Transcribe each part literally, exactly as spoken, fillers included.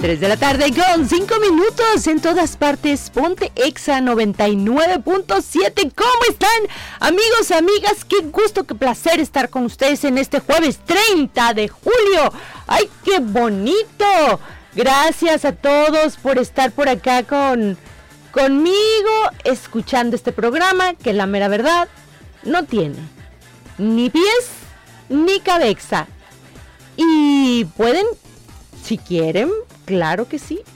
tres de la tarde con cinco minutos en todas partes. Ponte Exa noventa y nueve punto siete. ¿Cómo están, amigos, amigas? Qué gusto, qué placer estar con ustedes en este jueves treinta de julio. ¡Ay, qué bonito! Gracias a todos por estar por acá con, conmigo, escuchando este programa que la mera verdad no tiene ni pies ni cabeza. Y pueden, si quieren, claro que sí,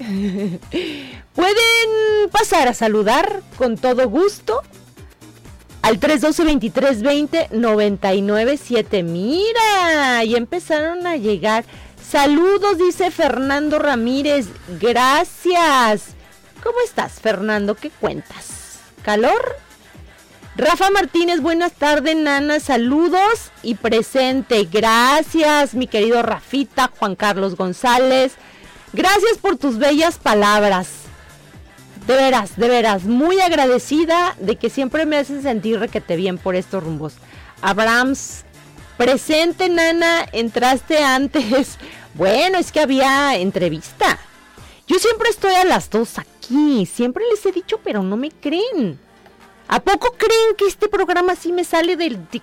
pueden pasar a saludar con todo gusto al tres uno dos, veintitrés veinte, noventa y nueve siete. Mira, y empezaron a llegar saludos, dice Fernando Ramírez. Gracias. ¿Cómo estás, Fernando? ¿Qué cuentas? ¿Calor? Rafa Martínez, buenas tardes, Nana, saludos y presente. Gracias, mi querido Rafita. Juan Carlos González, gracias por tus bellas palabras. De veras, de veras, muy agradecida de que siempre me hacen sentir requete bien por estos rumbos. Abrams, presente, Nana, entraste antes. Bueno, es que había entrevista. Yo siempre estoy a las dos aquí, siempre les he dicho, pero no me creen. ¿A poco creen que este programa sí me sale del... De,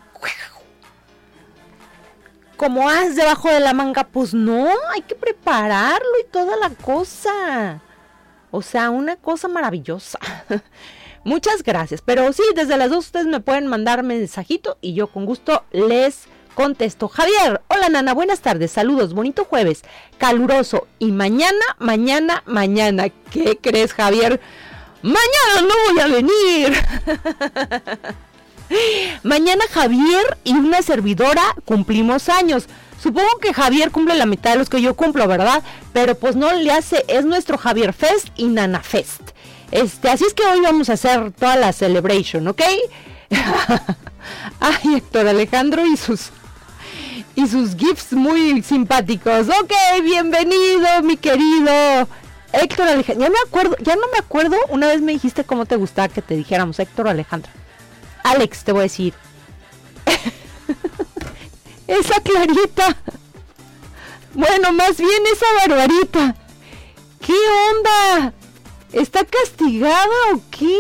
como as debajo de la manga? Pues no, hay que prepararlo y toda la cosa. O sea, una cosa maravillosa. Muchas gracias. Pero sí, desde las dos ustedes me pueden mandar mensajito y yo con gusto les contesto. Javier, hola Nana, buenas tardes, saludos, bonito jueves, caluroso. Y mañana, mañana, mañana, ¿qué crees, Javier? Mañana no voy a venir. Mañana Javier y una servidora cumplimos años. Supongo que Javier cumple la mitad de los que yo cumplo, ¿verdad? Pero pues no le hace, es nuestro Javier Fest y Nana Fest. Este, así es que hoy vamos a hacer toda la celebration, ¿ok? Ay, Héctor Alejandro y sus y sus gifs muy simpáticos. Ok, bienvenido, mi querido Héctor Alejandro. Ya me acuerdo, ya no me acuerdo, una vez me dijiste cómo te gustaba que te dijéramos Héctor Alejandro. Alex, te voy a decir. Esa Clarita. Bueno, más bien esa Barbarita. ¿Qué onda? ¿Está castigada o qué?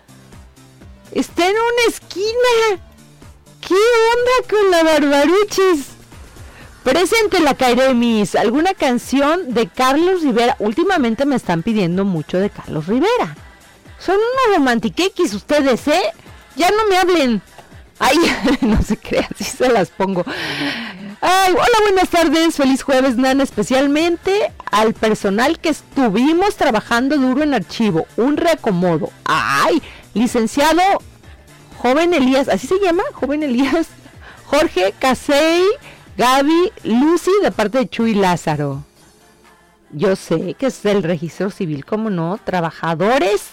Está en una esquina. ¿Qué onda con la Barbaruchis? Presente la Kairemis, alguna canción de Carlos Rivera. Últimamente me están pidiendo mucho de Carlos Rivera. Son unos romantiquequis ustedes, ¿eh? Ya no me hablen. Ay, no se crean, si se las pongo. Ay, hola, buenas tardes, feliz jueves, Nana, especialmente al personal que estuvimos trabajando duro en archivo, un reacomodo. Ay, licenciado Joven Elías, ¿así se llama? Joven Elías, Jorge Casey, Gaby, Lucy, de parte de Chuy Lázaro. Yo sé que es el registro civil, ¿cómo no? Trabajadores,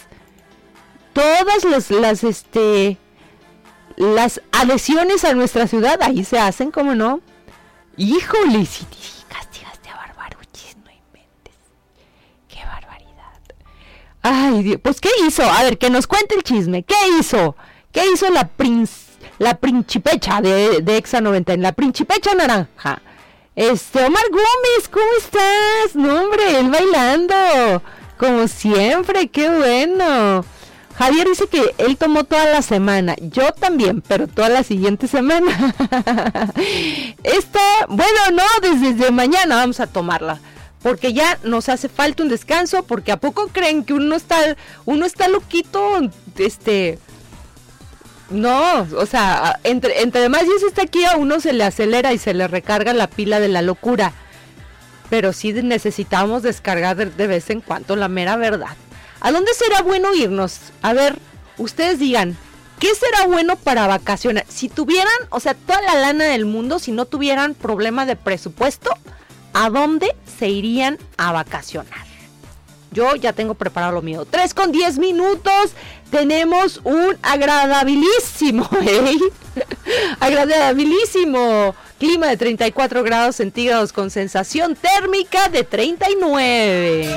todas las, las, este... las adhesiones a nuestra ciudad, ahí se hacen, ¿cómo no? Híjole, si castigaste a Barbaruchis, no inventes. ¡Qué barbaridad! Ay, Dios, pues ¿qué hizo? A ver, que nos cuente el chisme. ¿Qué hizo? ¿Qué hizo la princ la principecha de, de Exa noventa, la principecha naranja? Este, Omar Gómez, ¿cómo estás? No, hombre, él bailando, como siempre, qué bueno. Javier dice que él tomó toda la semana, yo también, pero toda la siguiente semana. Esta, bueno, no, desde, desde mañana vamos a tomarla, porque ya nos hace falta un descanso, porque ¿a poco creen que uno está, uno está loquito? Este, no, o sea, entre, entre más días está aquí, a uno se le acelera y se le recarga la pila de la locura, pero sí necesitamos descargar de, de vez en cuando, la mera verdad. ¿A dónde será bueno irnos? A ver, ustedes digan, ¿qué será bueno para vacacionar? Si tuvieran, o sea, toda la lana del mundo, si no tuvieran problema de presupuesto, ¿a dónde se irían a vacacionar? Yo ya tengo preparado lo mío. tres con diez minutos, tenemos un agradabilísimo, ¿eh? agradabilísimo clima de treinta y cuatro grados centígrados con sensación térmica de treinta y nueve.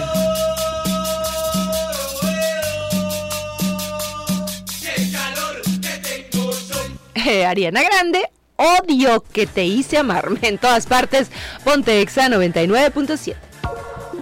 Eh, Ariana Grande, odio que te hice amarme. En todas partes, ponte Exa noventa y nueve punto siete.